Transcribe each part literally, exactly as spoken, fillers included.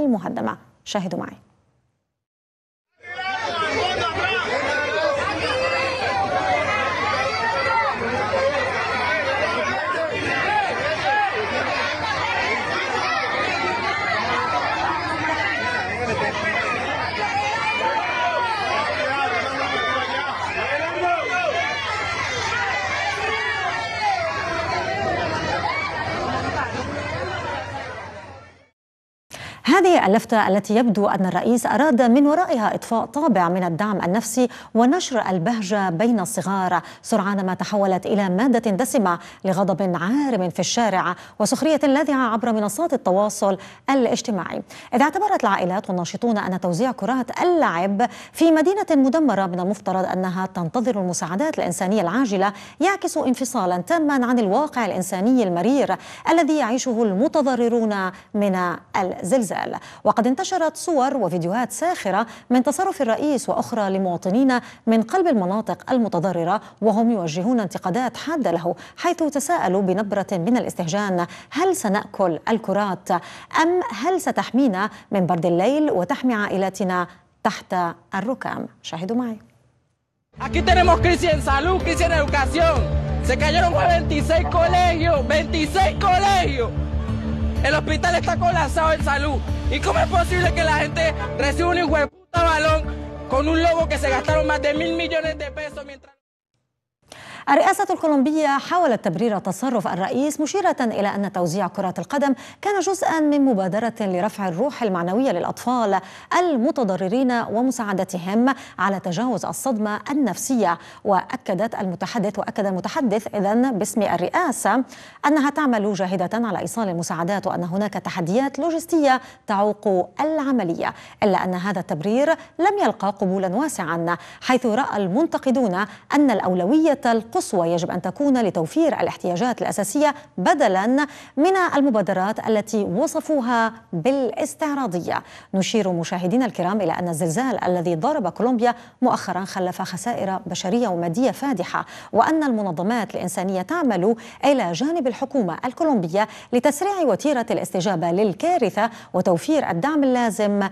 المهدمة. شاهدوا معي. هذه اللفتة التي يبدو أن الرئيس أراد من ورائها إضفاء طابع من الدعم النفسي ونشر البهجة بين الصغار، سرعان ما تحولت إلى مادة دسمة لغضب عارم في الشارع وسخرية لاذعة عبر منصات التواصل الاجتماعي، إذ اعتبرت العائلات والناشطون أن توزيع كرات اللعب في مدينة مدمرة من المفترض أنها تنتظر المساعدات الإنسانية العاجلة يعكس انفصالا تاما عن الواقع الإنساني المرير الذي يعيشه المتضررون من الزلزال. وقد انتشرت صور وفيديوهات ساخرة من تصرف الرئيس وأخرى لمواطنين من قلب المناطق المتضررة وهم يوجهون انتقادات حادة له، حيث تساءلوا بنبرة من الاستهجان: هل سنأكل الكرات أم هل ستحمينا من برد الليل وتحمي عائلاتنا تحت الركام؟ شاهدوا معي. Aquí tenemos crisis en salud, crisis en educación. Se cayeron veintiséis colegios, veintiséis colegios. El hospital está colapsado en salud. ¿Y cómo es posible que la gente reciba un hijo de puta balón con un logo que se gastaron más de mil millones de pesos mientras... الرئاسة الكولومبية حاولت تبرير تصرف الرئيس مشيرة إلى أن توزيع كرات القدم كان جزءا من مبادرة لرفع الروح المعنوية للأطفال المتضررين ومساعدتهم على تجاوز الصدمة النفسية. وأكدت المتحدث وأكد المتحدث إذن باسم الرئاسة أنها تعمل جاهدة على إيصال المساعدات وأن هناك تحديات لوجستية تعوق العملية، إلا أن هذا التبرير لم يلقى قبولا واسعا، حيث رأى المنتقدون أن الأولوية القصوى يجب أن تكون لتوفير الاحتياجات الأساسية بدلا من المبادرات التي وصفوها بالاستعراضية. نشير مشاهدينا الكرام إلى أن الزلزال الذي ضرب كولومبيا مؤخرا خلف خسائر بشرية ومادية فادحة، وأن المنظمات الإنسانية تعمل إلى جانب الحكومة الكولومبية لتسريع وتيرة الاستجابة للكارثة وتوفير الدعم اللازم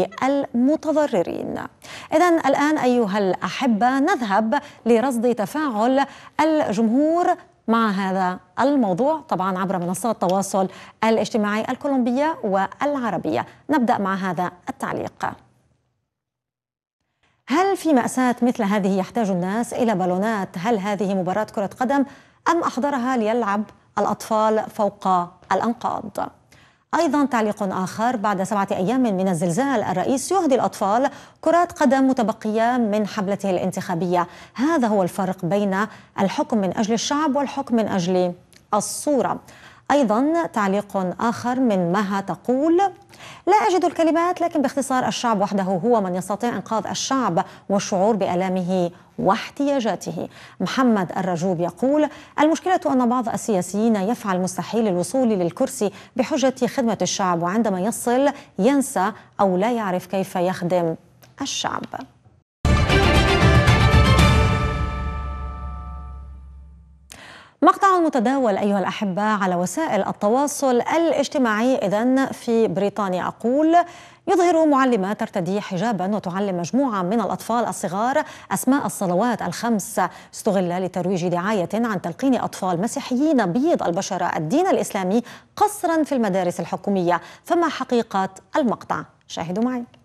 للمتضررين. إذن الآن أيها الأحبة نذهب لرصد تفاعل الجمهور مع هذا الموضوع، طبعا عبر منصات التواصل الاجتماعي الكولومبية والعربية. نبدأ مع هذا التعليق: هل في مأساة مثل هذه يحتاج الناس إلى بالونات؟ هل هذه مباراة كرة قدم أم أحضرها ليلعب الأطفال فوق الأنقاض؟ أيضا تعليق آخر: بعد سبعة أيام من الزلزال الرئيس يهدي الأطفال كرات قدم متبقية من حملته الانتخابية. هذا هو الفرق بين الحكم من أجل الشعب والحكم من أجل الصورة. أيضا تعليق آخر من مها تقول: لا أجد الكلمات، لكن باختصار الشعب وحده هو من يستطيع إنقاذ الشعب والشعور بآلامه واحتياجاته. محمد الرجوب يقول: المشكلة أن بعض السياسيين يفعل المستحيل للوصول للكرسي بحجة خدمة الشعب، وعندما يصل ينسى أو لا يعرف كيف يخدم الشعب. مقطع متداول أيها الأحبة على وسائل التواصل الاجتماعي إذن في بريطانيا. أقول: يظهر معلمة ترتدي حجابا وتعلم مجموعة من الأطفال الصغار أسماء الصلوات الخمس استغل لترويج دعاية عن تلقين أطفال مسيحيين بيض البشرة الدين الإسلامي قصرا في المدارس الحكومية. فما حقيقة المقطع؟ شاهدوا معي.